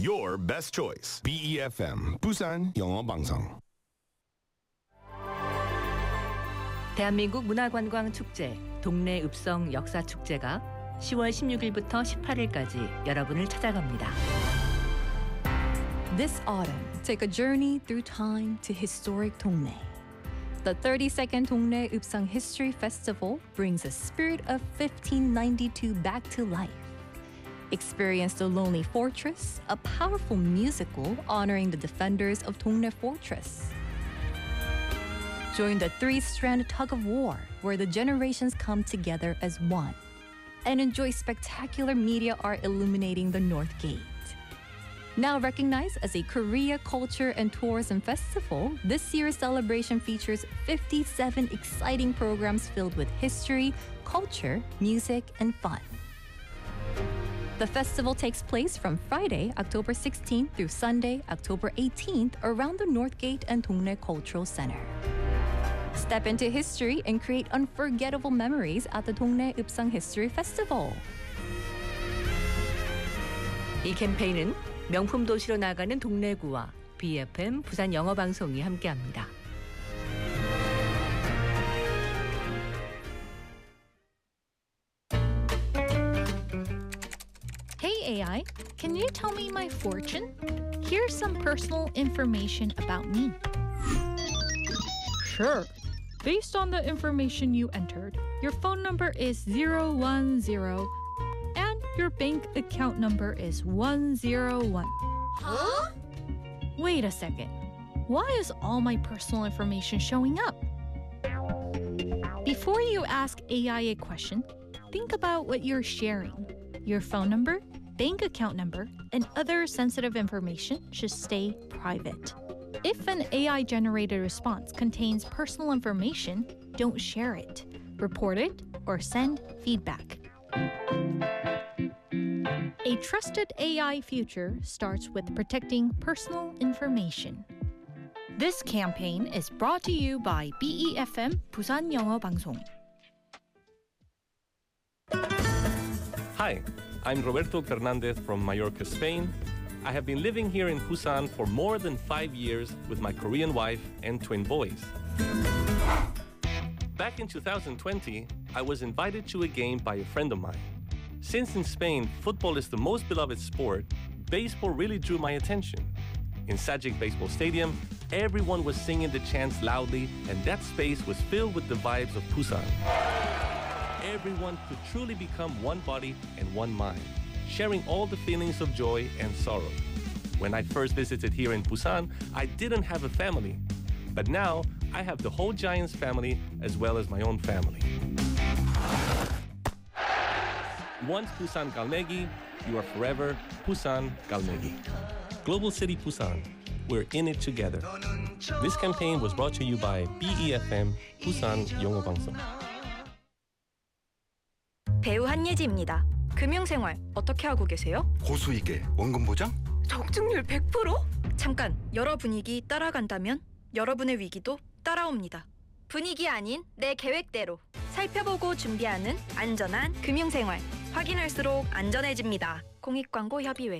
your best choice. BEFM 부산 영어방송. 대한민국 문화관광축제 동네 읍성 역사축제가 10월 16일부터 18일까지 여러분을 찾아갑니다. This autumn, take a journey through time to historic Dongnae. The 32nd Dongnae Upsang History Festival brings the spirit of 1592 back to life. Experience the Lonely Fortress, a powerful musical honoring the defenders of Dongnae Fortress. Join the three-strand tug-of-war where the generations come together as one. And enjoy spectacular media art illuminating the North Gate. Now recognized as a Korea Culture and Tourism Festival, this year's celebration features 57 exciting programs filled with history, culture, music, and fun. The festival takes place from Friday, October 16th through Sunday, October 18th around the North Gate and Dongnae Cultural Center. Step into history and create unforgettable memories at the Dongnae Upsang History Festival. 이 캠페인은 명품 도시로 나가는 동래구와 BFM 부산 영어방송이 함께합니다. Hey AI, can you tell me my fortune? Here's some personal information about me. Sure. Based on the information you entered, your phone number is 010 and your bank account number is 101. Huh? Wait a second. Why is all my personal information showing up? Before you ask AI a question, think about what you're sharing. Your phone number, bank account number, and other sensitive information should stay private. If an AI-generated response contains personal information, don't share it, report it, or send feedback. A trusted AI future starts with protecting personal information. This campaign is brought to you by BEFM 부산 영어 방송. Hi, I'm Roberto Fernandez from Mallorca, Spain. I have been living here in Busan for more than 5 years with my Korean wife and twin boys. Back in 2020, I was invited to a game by a friend of mine. Since in Spain, football is the most beloved sport, baseball really drew my attention. In Sajic Baseball Stadium, everyone was singing the chants loudly, and that space was filled with the vibes of Busan. Everyone could truly become one body and one mind, sharing all the feelings of joy and sorrow. When I first visited here in Busan, I didn't have a family. But now, I have the whole Giants family as well as my own family. Once Busan Galmegi, you are forever Busan Galmegi. Global City Busan, we're in it together. This campaign was brought to you by BEFM 부산 영어방송. 배우 한예지입니다. 금융생활 어떻게 하고 계세요? 고수익에 원금 보장? 적중률 100%? 잠깐, 여러 분위기 따라간다면 여러분의 위기도 따라옵니다. 분위기 아닌 내 계획대로 살펴보고 준비하는 안전한 금융생활. 확인할수록 안전해집니다. 공익광고협의회.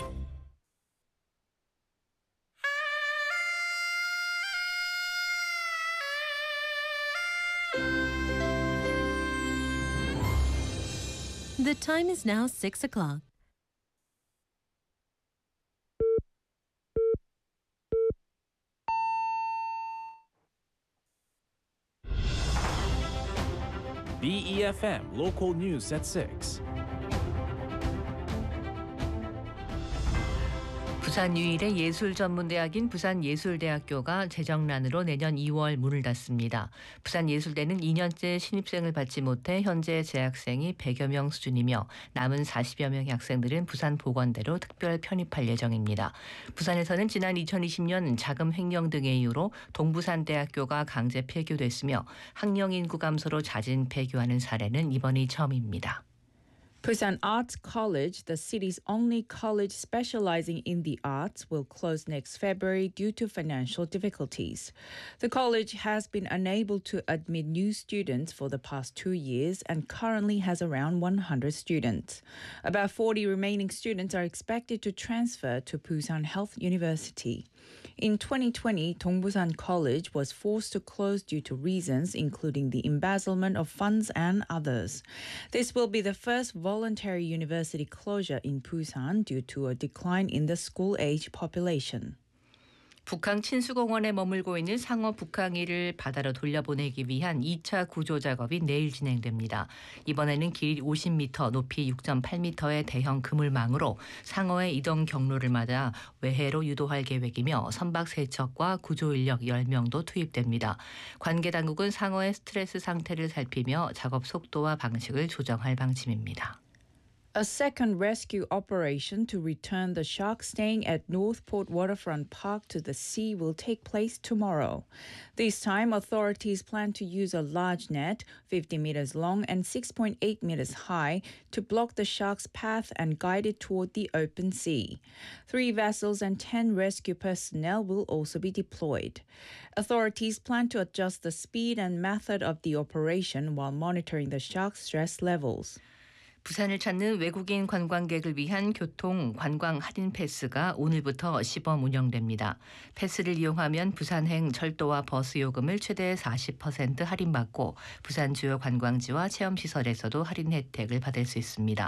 The time is now 6 o'clock. BEFM local news at 6. 부산 유일의 예술전문대학인 부산예술대학교가 재정난으로 내년 2월 문을 닫습니다. 부산예술대는 2년째 신입생을 받지 못해 현재 재학생이 100여 명 수준이며 남은 40여 명의 학생들은 부산보건대로 특별 편입할 예정입니다. 부산에서는 지난 2020년 자금 횡령 등의 이유로 동부산대학교가 강제 폐교됐으며 학령 인구 감소로 자진 폐교하는 사례는 이번이 처음입니다. Busan Arts College, the city's only college specializing in the arts, will close next February due to financial difficulties. The college has been unable to admit new students for the past 2 years and currently has around 100 students. About 40 remaining students are expected to transfer to Busan Health University. In 2020, Dongbusan College was forced to close due to reasons including the embezzlement of funds and others. This will be the first voluntary university closure in Busan due to a decline in the school-age population. 북한 친수공원에 머물고 있는 상어 북항이를 바다로 돌려보내기 위한 2차 구조 작업이 내일 진행됩니다. 이번에는 길 50m, 높이 6.8m의 대형 그물망으로 상어의 이동 경로를 맞아 외해로 유도할 계획이며 선박 3척과 구조 인력 10명도 투입됩니다. 관계 당국은 상어의 스트레스 상태를 살피며 작업 속도와 방식을 조정할 방침입니다. A second rescue operation to return the shark staying at Northport Waterfront Park to the sea will take place tomorrow. This time, authorities plan to use a large net, 50 meters long and 6.8 meters high, to block the shark's path and guide it toward the open sea. 3 vessels and 10 rescue personnel will also be deployed. Authorities plan to adjust the speed and method of the operation while monitoring the shark's stress levels. 부산을 찾는 외국인 관광객을 위한 교통 관광 할인 패스가 오늘부터 시범 운영됩니다. 패스를 이용하면 부산행 철도와 버스 요금을 최대 40% 할인받고 부산 주요 관광지와 체험시설에서도 할인 혜택을 받을 수 있습니다.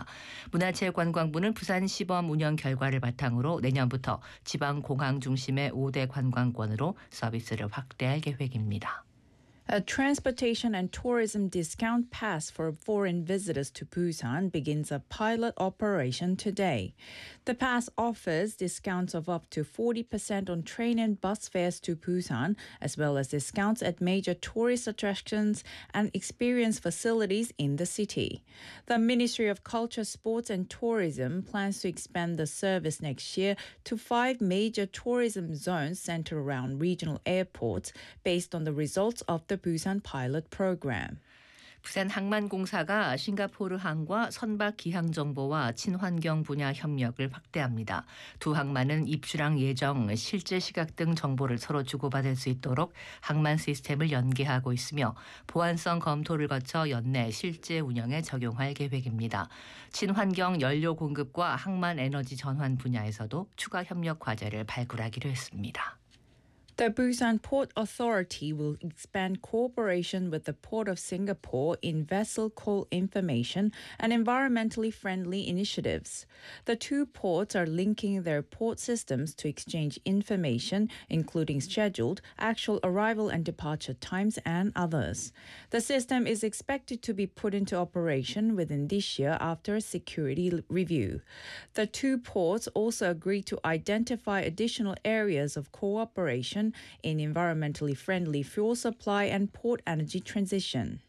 문화체육관광부는 부산 시범 운영 결과를 바탕으로 내년부터 지방 공항 중심의 5대 관광권으로 서비스를 확대할 계획입니다. A transportation and tourism discount pass for foreign visitors to Busan begins a pilot operation today. The pass offers discounts of up to 40% on train and bus fares to Busan, as well as discounts at major tourist attractions and experience facilities in the city. The Ministry of Culture, Sports and Tourism plans to expand the service next year to 5 major tourism zones centered around regional airports based on the results of the Busan pilot program. 부산 항만공사가 싱가포르항과 선박 기항 정보와 친환경 분야 협력을 확대합니다. 두 항만은 입출항 예정, 실제 시각 등 정보를 서로 주고받을 수 있도록 항만 시스템을 연계하고 있으며 보안성 검토를 거쳐 연내 실제 운영에 적용할 계획입니다. 친환경 연료 공급과 항만 에너지 전환 분야에서도 추가 협력 과제를 발굴하기로 했습니다. The Busan Port Authority will expand cooperation with the Port of Singapore in vessel call information and environmentally friendly initiatives. The two ports are linking their port systems to exchange information, including scheduled, actual arrival and departure times, and others. The system is expected to be put into operation within this year after a security review. The two ports also agreed to identify additional areas of cooperation in environmentally friendly fuel supply and port energy transition.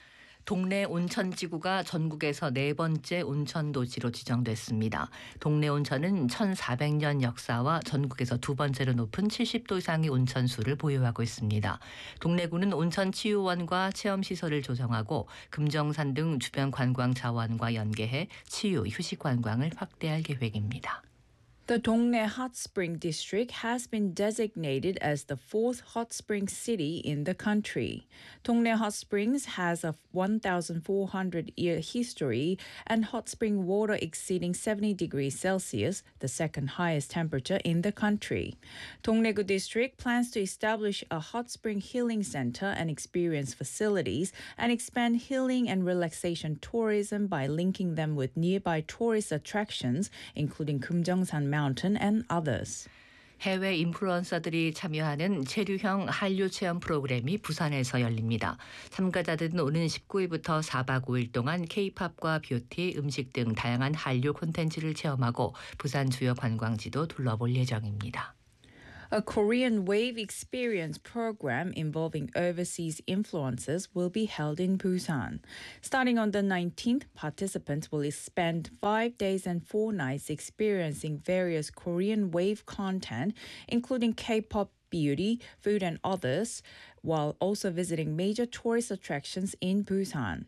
동래 온천지구가 전국에서 4번째 온천도시로 지정됐습니다. 동래 온천은 1400년 역사와 전국에서 2번째로 높은 70도 이상의 온천수를 보유하고 있습니다. 동래구는 온천치유원과 체험시설을 조성하고 금정산 등 주변 관광 자원과 연계해 치유, 휴식 관광을 확대할 계획입니다. The Dongnae Hot Spring District has been designated as the 4th hot spring city in the country. Dongnae Hot Springs has a 1,400-year history and hot spring water exceeding 70 degrees Celsius, the second highest temperature in the country. Dongnae-gu District plans to establish a hot spring healing center and experience facilities and expand healing and relaxation tourism by linking them with nearby tourist attractions, including Kumjeongsan Mountain and others. 해외 인플루언서들이 참여하는 체류형 한류 체험 프로그램이 부산에서 열립니다. 참가자들은 오는 19일부터 4박 5일 동안 K-팝과 뷰티, 음식 등 다양한 한류 콘텐츠를 체험하고 부산 주요 관광지도 둘러볼 예정입니다. A Korean Wave Experience program involving overseas influencers will be held in Busan. Starting on the 19th, participants will spend 5 days and 4 nights experiencing various Korean wave content, including K-pop, beauty, food, and others, while also visiting major tourist attractions in Busan.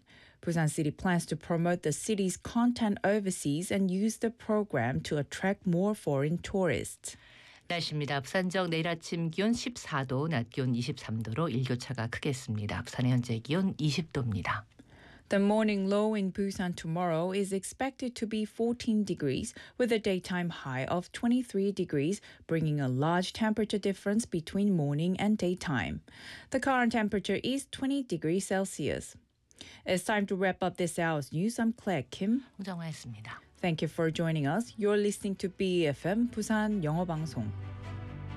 Busan City plans to promote the city's content overseas and use the program to attract more foreign tourists. 날씨입니다. 부산 지역 내일 아침 기온 14도, 낮 기온 23도로 일교차가 크겠습니다. 부산의 현재 기온 20도입니다. The morning low in Busan tomorrow is expected to be 14 degrees, with a daytime high of 23 degrees, bringing a large temperature difference between morning and daytime. The current temperature is 20 degrees Celsius. It's time to wrap up this hour's news. I'm Claire Kim. 홍정화였습니다. Thank you for joining us. You're listening to BEFM Busan 영어 방송.